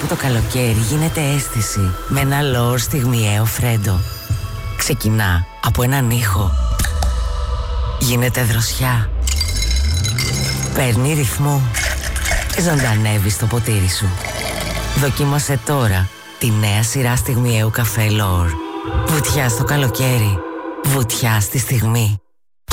που το καλοκαίρι γίνεται αίσθηση με ένα L'Or στιγμιαίο φρέντο. Ξεκινά από έναν ήχο. Γίνεται δροσιά. Παίρνει ρυθμό. Ζωντανεύει στο ποτήρι σου. Δοκίμασε τώρα τη νέα σειρά στιγμιαίου καφέ L'Or. Βουτιά στο καλοκαίρι. Βουτιά στη στιγμή.